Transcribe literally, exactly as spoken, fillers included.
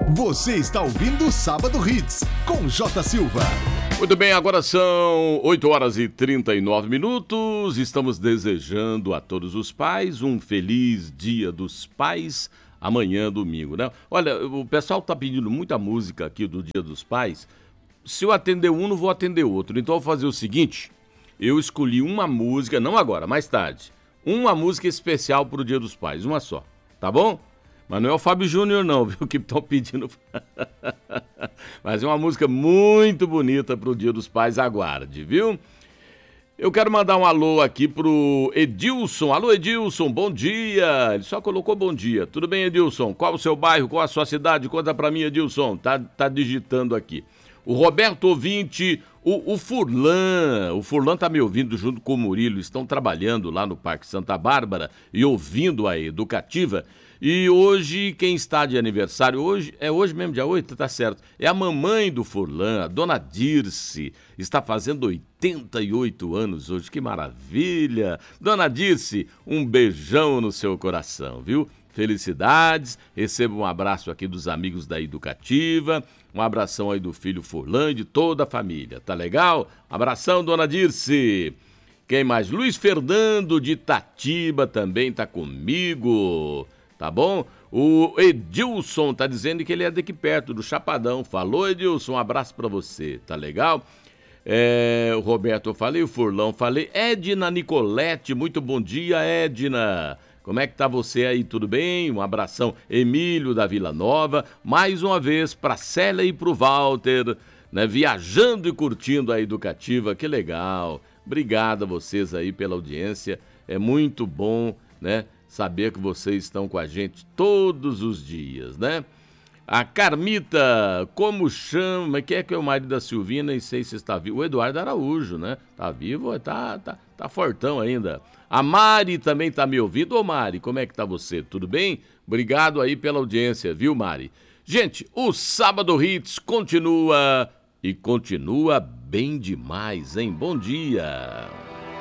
Você está ouvindo o Sábado Hits, com J. Silva. Muito bem, agora são oito horas e trinta e nove minutos. Estamos desejando a todos os pais um feliz Dia dos Pais, amanhã, domingo, né? Olha, o pessoal tá pedindo muita música aqui do Dia dos Pais. Se eu atender um, não vou atender outro. Então eu vou fazer o seguinte, eu escolhi uma música, não agora, mais tarde, uma música especial pro Dia dos Pais, uma só, tá bom? Mas não é o Fábio Júnior não, viu, que estão pedindo. Mas é uma música muito bonita pro Dia dos Pais, aguarde, viu? Eu quero mandar um alô aqui pro Edilson. Alô, Edilson, bom dia. Ele só colocou bom dia. Tudo bem, Edilson? Qual o seu bairro, qual a sua cidade? Conta pra mim, Edilson. Tá, tá digitando aqui. O Roberto Ouvinte, o, o Furlan, o Furlan tá me ouvindo junto com o Murilo, estão trabalhando lá no Parque Santa Bárbara e ouvindo a Educativa. E hoje, quem está de aniversário, hoje, é hoje mesmo, dia oito, tá certo, é a mamãe do Furlan, a dona Dirce, está fazendo oitenta e oito anos hoje, que maravilha! Dona Dirce, um beijão no seu coração, viu? Felicidades, receba um abraço aqui dos amigos da Educativa, um abração aí do filho Furlan e de toda a família, tá legal? Abração, dona Dirce! Quem mais? Luiz Fernando de Itatiba também tá comigo, tá bom? O Edilson tá dizendo que ele é daqui perto, do Chapadão. Falou, Edilson, um abraço pra você, tá legal? É, o Roberto eu falei, o Furlão falei. Edna Nicolete, muito bom dia, Edna. Como é que tá você aí, tudo bem? Um abração, Emílio da Vila Nova. Mais uma vez pra Célia e pro Walter, né? Viajando e curtindo a Educativa, que legal. Obrigado a vocês aí pela audiência, é muito bom, né? Saber que vocês estão com a gente todos os dias, né? A Carmita, como chama? Quem é que é o marido da Silvina? Nem sei se está vivo. O Eduardo Araújo, né? Tá vivo, tá, tá, tá fortão ainda. A Mari também tá me ouvindo. Ô Mari, como é que tá você? Tudo bem? Obrigado aí pela audiência, viu, Mari? Gente, o Sábado Hits continua e continua bem demais, hein? Bom dia!